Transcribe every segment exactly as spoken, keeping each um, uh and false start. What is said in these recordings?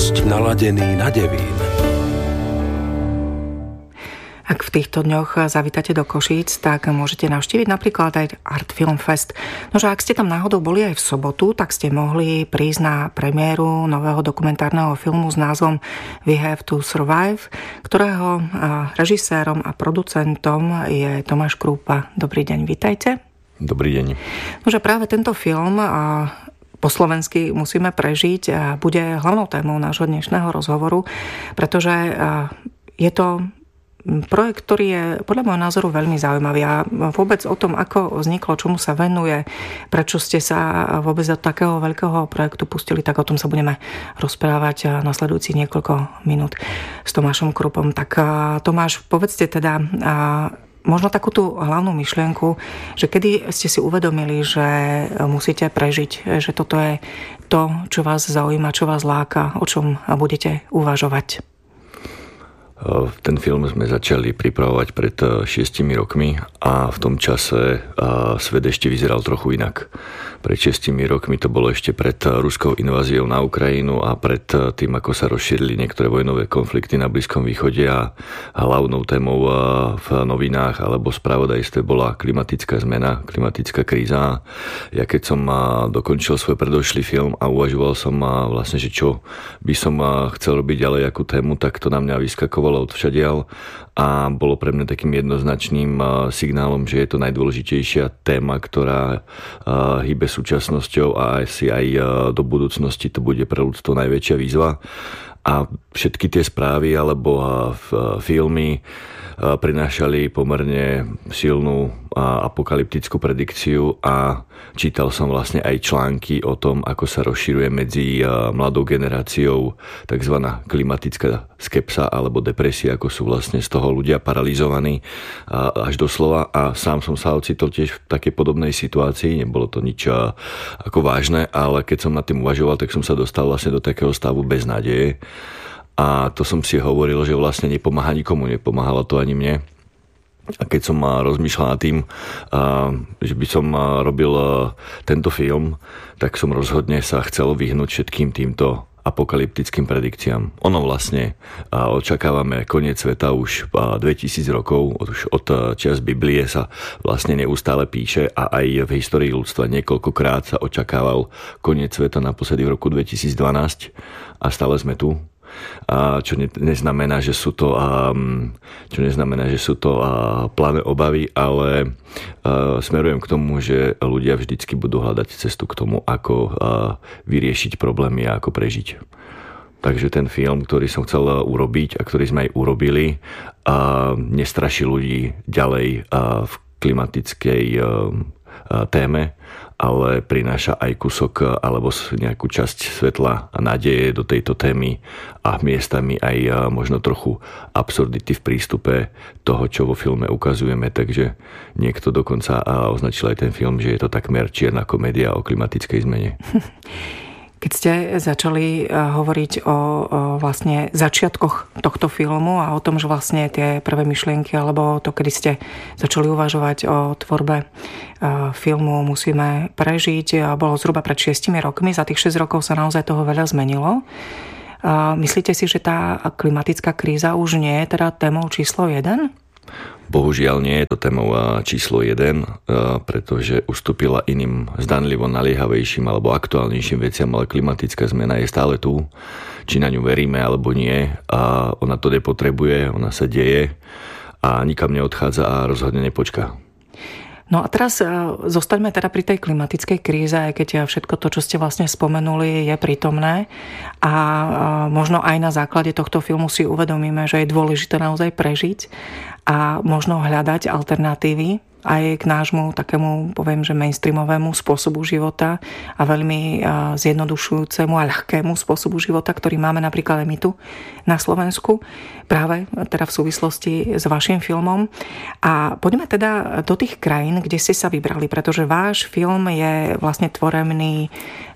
dosť naladený na Devín. Ak v týchto dňoch zavítate do Košíc, tak môžete navštíviť napríklad aj Art Film Fest. Nože ak ste tam náhodou boli aj v sobotu, tak ste mohli prísť na premiéru nového dokumentárneho filmu s názvom We Have to Survive, ktorého režisérom a producentom je Tomáš Krúpa. Dobrý deň, vítajte. Dobrý deň. Nože práve tento film po slovensky musíme prežiť a bude hlavnou témou nášho dnešného rozhovoru, pretože je to projekt, ktorý je podľa môjho názoru veľmi zaujímavý a vôbec o tom, ako vzniklo, čomu sa venuje, prečo ste sa vôbec do takého veľkého projektu pustili, tak o tom sa budeme rozprávať nasledujúcich niekoľko minút s Tomášom Krupom. Tak Tomáš, povedzte teda možno takú tú hlavnú myšlienku, že kedy ste si uvedomili, že musíte prežiť, že toto je to, čo vás zaujíma, čo vás láka, o čom budete uvažovať. Ten film sme začali pripravovať pred šiestimi rokmi a v tom čase svet ešte vyzeral trochu inak. Pred šiestimi rokmi to bolo ešte pred ruskou inváziou na Ukrajinu a pred tým, ako sa rozšírili niektoré vojnové konflikty na Blízkom východe a hlavnou témou v novinách alebo spravodajstve bola klimatická zmena, klimatická kríza. Ja keď som dokončil svoj predošlý film a uvažoval som vlastne, že čo by som chcel robiť ďalej akú tému, tak to na mňa vyskakovalo odvšadiaľ a bolo pre mňa takým jednoznačným signálom, že je to najdôležitejšia téma, ktorá hýbe súčasnosťou a asi aj do budúcnosti to bude pre ľudstvo najväčšia výzva. A všetky tie správy alebo filmy prinášali pomerne silnú apokalyptickú predikciu a čítal som vlastne aj články o tom, ako sa rozširuje medzi mladou generáciou takzvaná klimatická skepsa alebo depresia, ako sú vlastne z toho ľudia paralizovaní až doslova a sám som sa ocitol tiež v takej podobnej situácii, nebolo to nič ako vážne, ale keď som nad tým uvažoval, tak som sa dostal vlastne do takého stavu beznádeje. A to som si hovoril, že vlastne nepomáha nikomu, nepomáhalo to ani mne. A keď som rozmýšľal nad tým, že by som robil tento film, tak som rozhodne sa chcel vyhnúť všetkým týmto apokalyptickým predikciám. Ono vlastne očakávame koniec sveta už dvetisíc rokov, už od čias Biblie sa vlastne neustále píše a aj v histórii ľudstva niekoľkokrát sa očakával koniec sveta, naposledy v roku dvetisícdvanásť a stále sme tu. A čo ne, neznamená, že sú to um, čo neznamená, že sú to uh, plané obavy, ale uh, smerujem k tomu, že ľudia vždycky budú hľadať cestu k tomu, ako uh, vyriešiť problémy a ako prežiť. Takže ten film, ktorý som chcel urobiť a ktorý sme aj urobili, uh, nestraší ľudí ďalej uh, v klimatickej uh, téme, ale prináša aj kúsok alebo nejakú časť svetla a nádeje do tejto témy a miestami aj možno trochu absurdity v prístupe toho, čo vo filme ukazujeme. Takže niekto dokonca označil aj ten film, že je to takmer čierna komédia o klimatickej zmene. Keď ste začali hovoriť o, o vlastne začiatkoch tohto filmu a o tom, že vlastne tie prvé myšlienky alebo to, kedy ste začali uvažovať o tvorbe filmu Musíme prežiť, bolo zhruba pred šiestimi rokmi. Za tých šesť rokov sa naozaj toho veľa zmenilo. Myslíte si, že tá klimatická kríza už nie je teda témou číslo jeden? Bohužiaľ nie je to témou číslo jeden, pretože ustúpila iným zdanlivo naliehavejším alebo aktuálnejším veciam, ale klimatická zmena je stále tu. Či na ňu veríme alebo nie, a ona to nepotrebuje, ona sa deje a nikam neodchádza a rozhodne nepočká. No a teraz zostaňme teda pri tej klimatickej kríze, aj keď všetko to, čo ste vlastne spomenuli, je prítomné a možno aj na základe tohto filmu si uvedomíme, že je dôležité naozaj prežiť a možno hľadať alternatívy aj k nášmu takému, poviem, že mainstreamovému spôsobu života a veľmi zjednodušujúcemu a ľahkému spôsobu života, ktorý máme napríklad aj my tu na Slovensku, práve teda v súvislosti s vašim filmom. A poďme teda do tých krajín, kde ste sa vybrali, pretože váš film je vlastne tvorený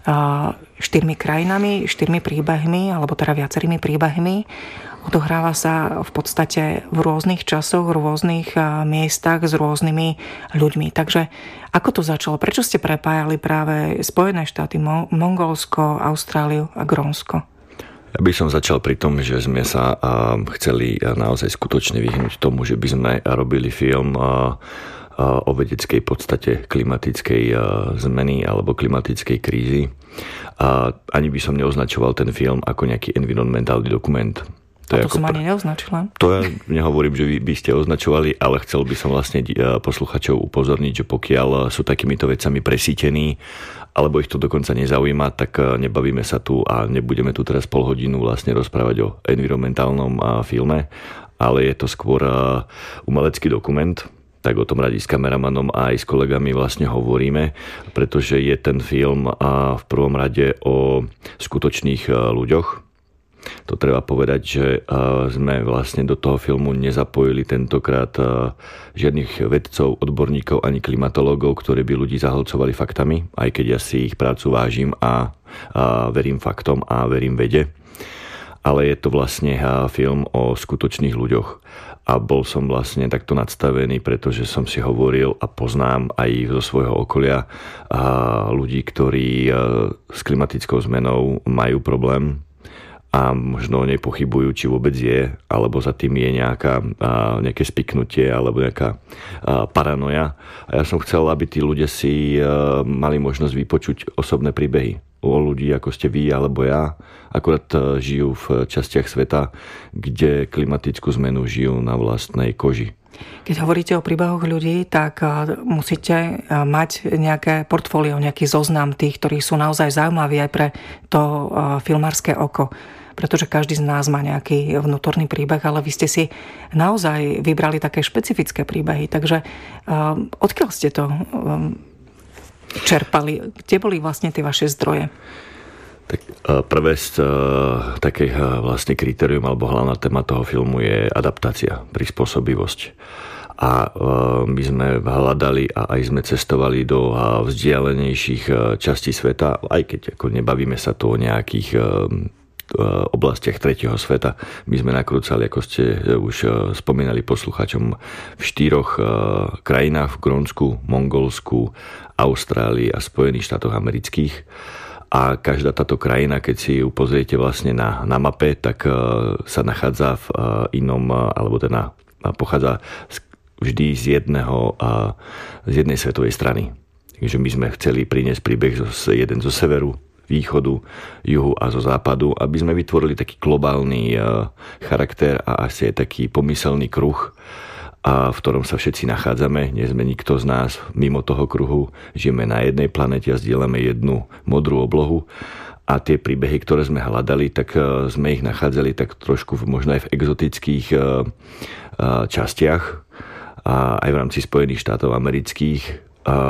štyrmi krajinami, štyrmi príbehmi, alebo teda viacerými príbehmi. Odohráva sa v podstate v rôznych časoch, v rôznych miestach s rôznymi ľuďmi. Takže ako to začalo? Prečo ste prepájali práve Spojené štáty, Mongolsko, Austráliu a Grónsko? Ja by som začal pri tom, že sme sa chceli naozaj skutočne vyhnúť tomu, že by sme robili film o vedeckej podstate klimatickej zmeny alebo klimatickej krízy. A ani by som neoznačoval ten film ako nejaký environmentálny dokument. To, a to som ani neoznačila. To ja nehovorím, že vy by ste označovali, ale chcel by som vlastne posluchačov upozorniť, že pokiaľ sú takýmito vecami presítení, alebo ich to dokonca nezaujíma, tak nebavíme sa tu a nebudeme tu teraz pol hodinu vlastne rozprávať o environmentálnom filme, ale je to skôr umelecký dokument. Tak o tom radi s kameramanom a aj s kolegami vlastne hovoríme, pretože je ten film v prvom rade o skutočných ľuďoch. To treba povedať, že sme vlastne do toho filmu nezapojili tentokrát žiadnych vedcov, odborníkov ani klimatológov, ktorí by ľudí zahlcovali faktami, aj keď ja si ich prácu vážim a, a verím faktom a verím vede. Ale je to vlastne film o skutočných ľuďoch. A bol som vlastne takto nadstavený, pretože som si hovoril a poznám aj zo svojho okolia ľudí, ktorí s klimatickou zmenou majú problém a možno nepochybujú, či vôbec je, alebo za tým je nejaká, nejaké spiknutie alebo nejaká paranoja. A ja som chcel, aby tí ľudia si mali možnosť vypočuť osobné príbehy o ľudí, ako ste vy alebo ja, akurát žijú v častiach sveta, kde klimatickú zmenu žijú na vlastnej koži. Keď hovoríte o príbehoch ľudí, tak musíte mať nejaké portfólio, nejaký zoznam tých, ktorí sú naozaj zaujímaví aj pre to filmárske oko. Pretože každý z nás má nejaký vnútorný príbeh, ale vy ste si naozaj vybrali také špecifické príbehy. Takže odkiaľ ste to čerpali? Kde boli vlastne tie vaše zdroje? Tak prvé také vlastne kritérium alebo hlavná téma toho filmu je adaptácia, prispôsobivosť. A my sme hľadali a aj sme cestovali do vzdialenejších častí sveta, aj keď ako nebavíme sa tu o nejakých oblastiach tretieho sveta. My sme nakrúcali, ako ste už spomínali poslucháčom, v štyroch krajinách, v Grónsku, Mongolsku, Austrálii a Spojených štátoch amerických. A každá táto krajina, keď si ju pozriete vlastne na, na mape, tak sa nachádza v inom, alebo teda pochádza vždy z jedného, z jednej svetovej strany. Takže my sme chceli priniesť príbeh z, jeden zo severu, východu, juhu a zo západu, aby sme vytvorili taký globálny charakter a asi aj taký pomyselný kruh, a v ktorom sa všetci nachádzame. Nie sme nikto z nás mimo toho kruhu. Žijeme na jednej planete a zdieľame jednu modrú oblohu. A tie príbehy, ktoré sme hľadali, tak sme ich nachádzali tak trošku možno aj v exotických častiach, a aj v rámci Spojených štátov amerických.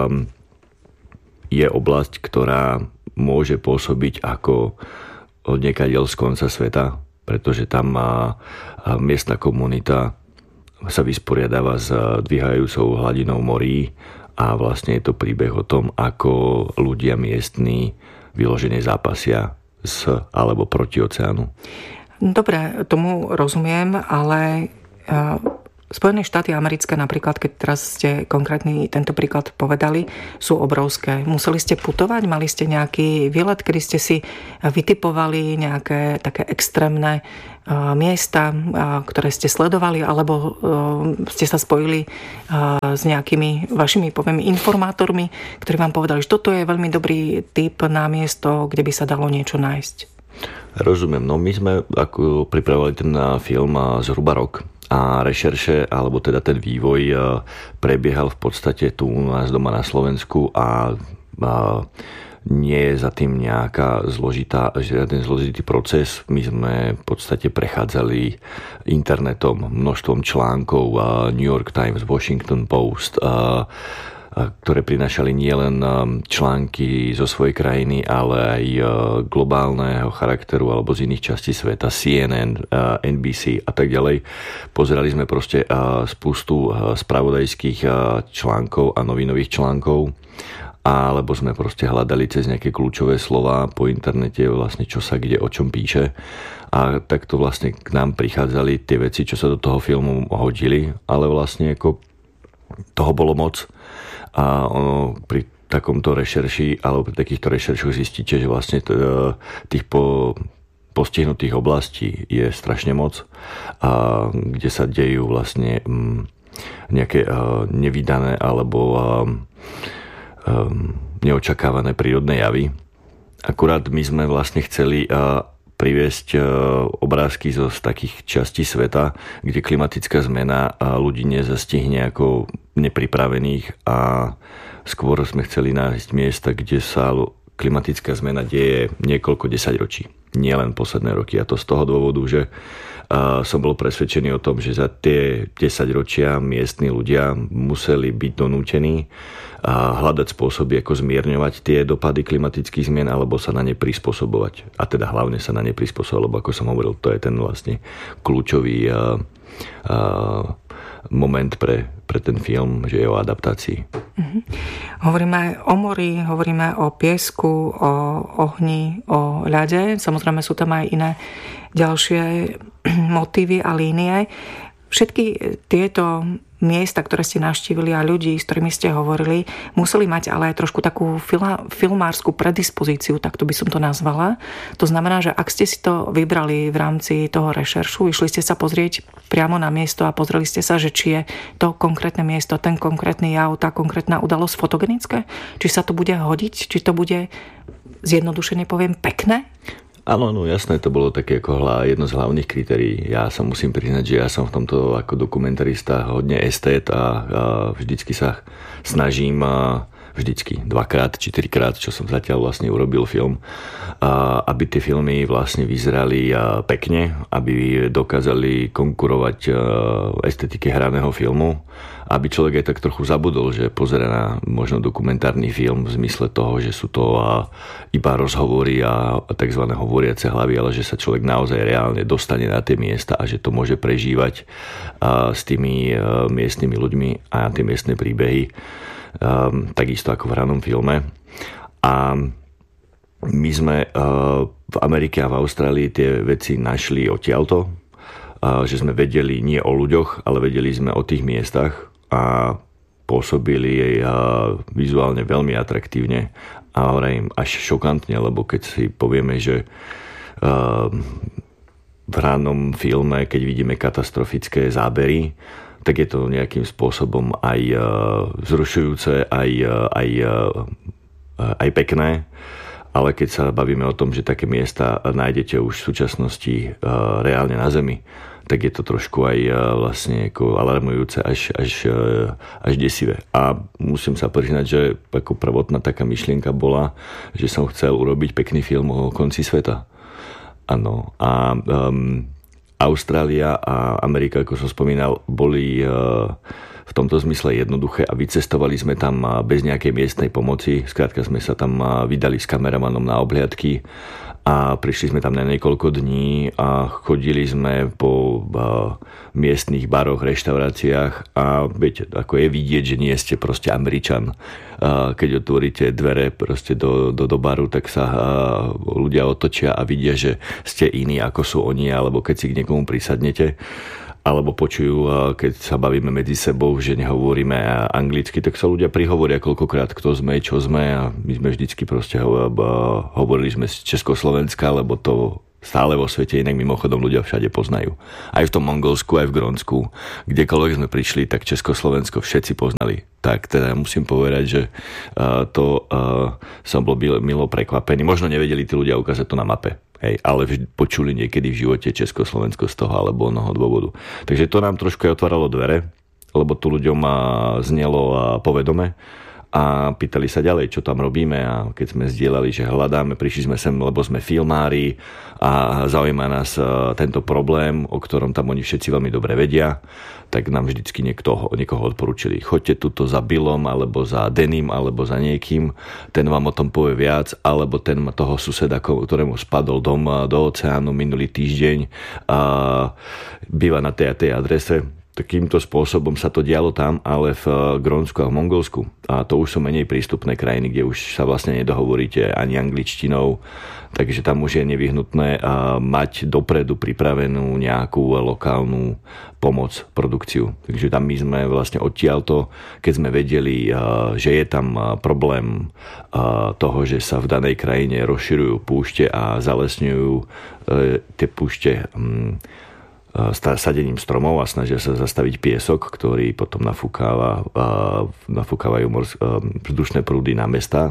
Je oblasť, ktorá môže pôsobiť ako odniekadeľ z konca sveta, pretože tam má miestna komunita sa vysporiadáva s dvíhajúcou hladinou morí a vlastne je to príbeh o tom, ako ľudia miestni vyložene zápasia s alebo proti oceánu. Dobre, tomu rozumiem, ale Spojené štáty americké napríklad, keď teraz ste konkrétny tento príklad povedali, sú obrovské. Museli ste putovať, mali ste nejaký výlet, kedy ste si vytipovali nejaké také extrémne miesta, ktoré ste sledovali, alebo ste sa spojili s nejakými vašimi, poviem, informátormi, ktorí vám povedali, že toto je veľmi dobrý tip na miesto, kde by sa dalo niečo nájsť. Rozumiem. No my sme ako pripravovali ten film zhruba rok. A rešerše, alebo teda ten vývoj prebiehal v podstate tu u nás doma na Slovensku a, a nie je za tým nejaká zložitá, žiaden zložitý proces. My sme v podstate prechádzali internetom, množstvom článkov, New York Times, Washington Post, a, ktoré prinášali nielen články zo svojej krajiny, ale aj globálneho charakteru alebo z iných častí sveta, C N N, N B C a tak ďalej. Pozerali sme proste spustu spravodajských článkov a novinových článkov, alebo sme proste hľadali cez nejaké kľúčové slová po internete vlastne čo sa kde o čom píše. A takto vlastne k nám prichádzali tie veci, čo sa do toho filmu hodili, ale vlastne ako toho bolo moc. A ono, pri takomto rešerši alebo pri takýchto rešeršoch zistíte, že vlastne tých po, postihnutých oblastí je strašne moc, a kde sa dejú vlastne nejaké nevídané alebo neočakávané prírodné javy. Akurát my sme vlastne chceli priviesť obrázky zo z takých častí sveta, kde klimatická zmena ľudí nezastihne ako nepripravených, a skôr sme chceli nájsť miesta, kde sa klimatická zmena deje niekoľko desaťročí, nie len posledné roky. A to z toho dôvodu, že som bol presvedčený o tom, že za tie desaťročia miestni ľudia museli byť donútení a hľadať spôsoby, ako zmierňovať tie dopady klimatických zmien alebo sa na ne prispôsobovať. A teda hlavne sa na ne prispôsobovať, lebo ako som hovoril, to je ten vlastne kľúčový a, a, moment pre, pre ten film, že je o adaptácii. Mhm. Hovoríme aj o mori, hovoríme o piesku, o ohni, o ľade. Samozrejme sú tam aj iné ďalšie motívy a línie. Všetky tieto miesta, ktoré ste navštívili a ľudí, s ktorými ste hovorili, museli mať ale aj trošku takú filmárskú predispozíciu, tak to by som to nazvala. To znamená, že ak ste si to vybrali v rámci toho rešeršu, išli ste sa pozrieť priamo na miesto a pozreli ste sa, že či je to konkrétne miesto, ten konkrétny jav, tá konkrétna udalosť fotogenické? Či sa to bude hodiť? Či to bude, zjednodušene poviem, pekné? Áno, no jasné, to bolo také ako jedno z hlavných kritérií. Ja sa musím priznať, že ja som v tomto ako dokumentarista hodne estét a, a vždycky sa snažím a vždycky dvakrát či trikrát, čo som zatiaľ vlastne urobil film, a aby tie filmy vlastne vyzerali pekne, aby dokázali konkurovať estetike hraného filmu, aby človek aj tak trochu zabudol, že pozerá na možno dokumentárny film v zmysle toho, že sú to iba rozhovory a tzv. Hovoriace hlavy, ale že sa človek naozaj reálne dostane na tie miesta a že to môže prežívať s tými miestnymi ľuďmi a tie miestne príbehy, takisto ako v hranom filme. A my sme v Amerike a v Austrálii tie veci našli odtiaľto, že sme vedeli nie o ľuďoch, ale vedeli sme o tých miestach a pôsobili jej vizuálne veľmi atraktívne a hovorím až šokantne, lebo keď si povieme, že v hranom filme, keď vidíme katastrofické zábery, tak je to nejakým spôsobom aj vzrušujúce, aj, aj, aj pekné. Ale keď sa bavíme o tom, že také miesta nájdete už v súčasnosti reálne na Zemi, tak je to trošku aj vlastne ako alarmujúce až, až, až desivé. A musím sa priznať, že ako prvotná taká myšlienka bola, že som chcel urobiť pekný film o konci sveta. Áno. A um, Austrália a Amerika, ako som spomínal, boli uh, v tomto zmysle jednoduché a vycestovali sme tam bez nejakej miestnej pomoci. Skrátka sme sa tam vydali s kameramanom na obhliadky a prišli sme tam na niekoľko dní a chodili sme po miestnych baroch, reštauráciách a viete, ako je vidieť, že nie ste proste Američan. Keď otvoríte dvere proste do, do, do baru, tak sa ľudia otočia a vidia, že ste iní ako sú oni, alebo keď si k niekomu prisadnete, alebo počujú, keď sa bavíme medzi sebou, že nehovoríme anglicky, tak sa ľudia prihovoria koľkokrát, kto sme, čo sme, a my sme vždycky proste hovorili sme z Československa, lebo to stále vo svete inak mimochodom ľudia všade poznajú. Aj v tom Mongolsku, aj v Grónsku, kdekoľvek sme prišli, tak Československo všetci poznali. Tak teda musím povedať, že to som bol milo prekvapený. Možno nevedeli tí ľudia ukázať to na mape. Hej, ale počuli niekedy v živote Československo z toho alebo onoho dôvodu. Takže to nám trošku aj otváralo dvere, lebo tu ľuďom znelo povedome a pýtali sa ďalej, čo tam robíme, a keď sme zdieľali, že hľadáme, prišli sme sem, lebo sme filmári a zaujíma nás tento problém, o ktorom tam oni všetci veľmi dobre vedia, tak nám vždycky niekto, niekoho odporúčili. Choďte tuto za Billom, alebo za Denim, alebo za niekým, ten vám o tom povie viac, alebo ten toho suseda, ktorému spadol dom do oceánu minulý týždeň, a býva na tej a tej adrese. takýmto spôsobom sa to dialo tam, ale v Grónsku a v Mongolsku. A to už sú menej prístupné krajiny, kde už sa vlastne nedohovoríte ani angličtinou, takže tam už je nevyhnutné mať dopredu pripravenú nejakú lokálnu pomoc, produkciu. Takže tam my sme vlastne odtiaľto, keď sme vedeli, že je tam problém toho, že sa v danej krajine rozširujú púšte a zalesňujú tie púšte sadením stromov a snažia sa zastaviť piesok, ktorý potom nafúkáva, nafúkávajú vzdušné prúdy na mestá.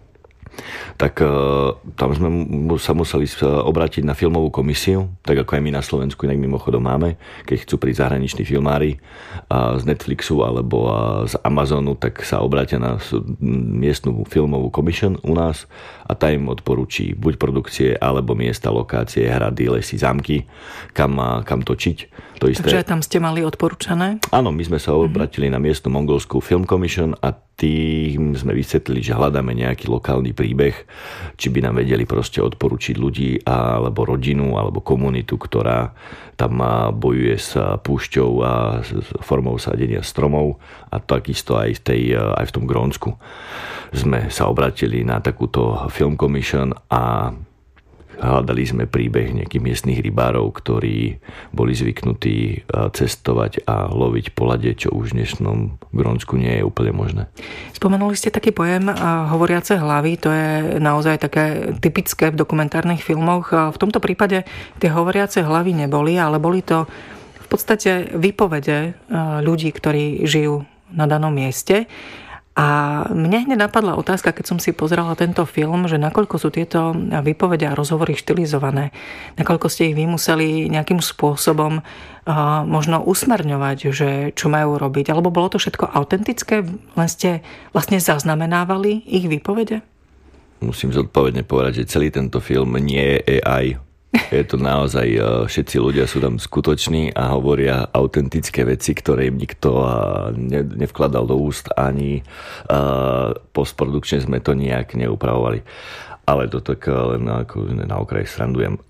Tak tam sme sa museli obrátiť na filmovú komisiu, tak ako aj my na Slovensku, inak mimochodom máme, keď chcú prísť zahraniční filmári z Netflixu alebo z Amazonu, tak sa obrátia na miestnu filmovú commission u nás a tá im odporúči buď produkcie, alebo miesta, lokácie, hrady, lesy, zámky, kam, kam točiť. To isté. Takže tam ste mali odporúčané? Áno, my sme sa obratili mm-hmm. na miestnu mongolskú film commission a tým sme vysvetlili, že hľadáme nejaký lokálny príbeh, či by nám vedeli proste odporučiť ľudí alebo rodinu alebo komunitu, ktorá tam bojuje s púšťou a s formou sadenia stromov a takisto aj v, tej, aj v tom Grónsku. Sme sa obratili na takúto film commission a hľadali sme príbeh nejakých miestnych rybárov, ktorí boli zvyknutí cestovať a loviť po ľade, čo už v dnešnom Grónsku nie je úplne možné. Spomenuli ste taký pojem hovoriace hlavy, to je naozaj také typické v dokumentárnych filmoch. V tomto prípade tie hovoriace hlavy neboli, ale boli to v podstate výpovede ľudí, ktorí žijú na danom mieste. A mne hneď napadla otázka, keď som si pozerala tento film, že nakoľko sú tieto výpovede a rozhovory štylizované, nakoľko ste ich vy museli nejakým spôsobom uh, možno usmerňovať, že čo majú robiť, alebo bolo to všetko autentické, len ste vlastne zaznamenávali ich výpovede? Musím zodpovedne povedať, že celý tento film nie je á í. Je to naozaj, všetci ľudia sú tam skutoční a hovoria autentické veci, ktoré im nikto nevkladal do úst, ani postprodukčne sme to nejak neupravovali. Ale to tak len ako na okraj srandujem.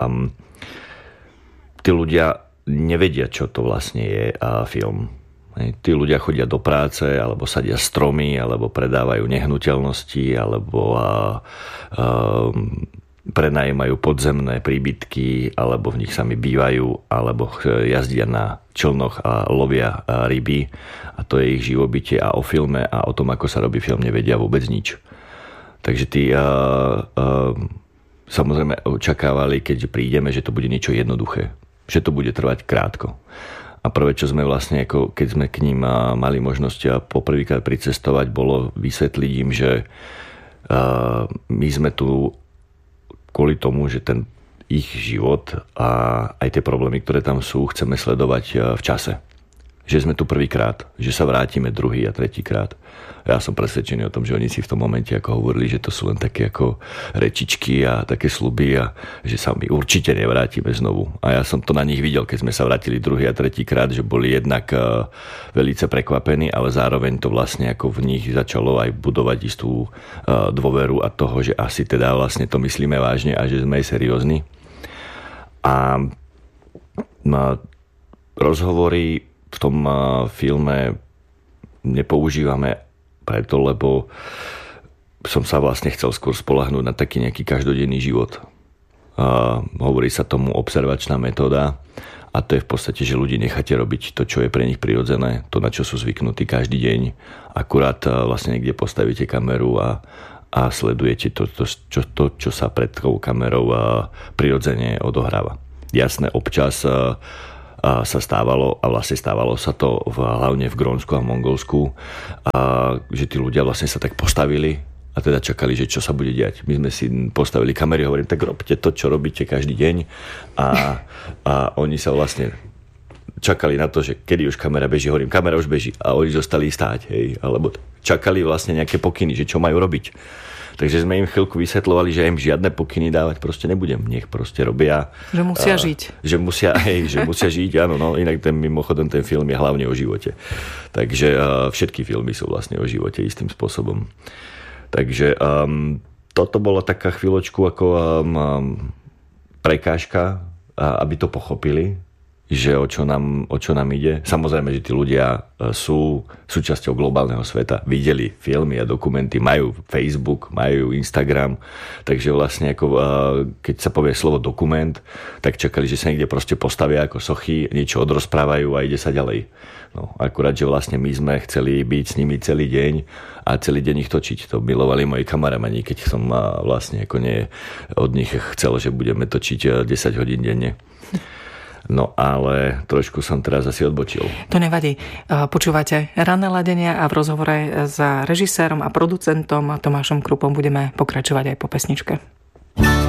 Tí ľudia nevedia, čo to vlastne je film. Tí ľudia chodia do práce, alebo sadia stromy, alebo predávajú nehnuteľnosti, alebo a, a, prenajímajú podzemné príbytky, alebo v nich sami bývajú, alebo jazdia na člnoch a lovia ryby. A to je ich živobytie a o filme a o tom, ako sa robí film, nevedia vôbec nič. Takže tí a, a, samozrejme očakávali, keď prídeme, že to bude niečo jednoduché. Že to bude trvať krátko. A prvé, čo sme vlastne, ako keď sme k ním mali možnosť poprvýkrát pricestovať, bolo vysvetliť im, že my sme tu kvôli tomu, že ten ich život a aj tie problémy, ktoré tam sú, chceme sledovať v čase. Že sme tu prvýkrát, že sa vrátime druhý a tretíkrát. Ja som presvedčený o tom, že oni si v tom momente ako hovorili, že to sú len také ako rečičky a také sľuby a že sa my určite nevrátime znovu. A ja som to na nich videl, keď sme sa vrátili druhý a tretíkrát, že boli jednak veľmi prekvapení, ale zároveň to vlastne ako v nich začalo aj budovať istú dôveru a toho, že asi teda vlastne to myslíme vážne a že sme aj seriózni. A rozhovory v tom filme nepoužívame preto, lebo som sa vlastne chcel skôr spoľahnúť na taký nejaký každodenný život. A hovorí sa tomu observačná metóda a to je v podstate, že ľudí necháte robiť to, čo je pre nich prirodzené, to, na čo sú zvyknutí každý deň. Akurát vlastne niekde postavíte kameru a, a sledujete to, to, čo, to, čo sa pred tou kamerou prirodzene odohráva. Jasné, občas a sa stávalo, a vlastne stávalo sa to v, hlavne v Grónsku a v Mongolsku, a že tí ľudia vlastne sa tak postavili a teda čakali, že čo sa bude diať. My sme si postavili kamery, hovorím, tak robte to, čo robíte každý deň a, a oni sa vlastne čakali na to, že kedy už kamera beží, hovorím, kamera už beží a oni zostali stáť, hej, alebo čakali vlastne nejaké pokyny, že čo majú robiť. Takže sme im chvíľku vysvetľovali, že im žiadne pokyny dávať proste nebudem. Nech proste robia. Že musia a, žiť. Že musia, hej, že musia žiť, áno, no, inak ten, mimochodom ten film je hlavne o živote. Takže a, všetky filmy sú vlastne o živote istým spôsobom. Takže um, toto bola taká chvíľočku ako um, prekážka, a, aby to pochopili, že o čo nám, o čo nám ide. Samozrejme, že tí ľudia sú súčasťou globálneho sveta. Videli filmy a dokumenty, majú Facebook, majú Instagram, takže vlastne ako, keď sa povie slovo dokument, tak čakali, že sa niekde proste postavia ako sochy, niečo odrozprávajú a ide sa ďalej. No, akurát, že vlastne my sme chceli byť s nimi celý deň a celý deň ich točiť. To milovali moji kamaramani, keď som vlastne ako nie od nich chcel, že budeme točiť desať hodín denne. No ale trošku som teraz asi odbočil. To nevadí. Počúvate Ranné ladenia a v rozhovore s režisérom a producentom Tomášom Krupom budeme pokračovať aj po pesničke.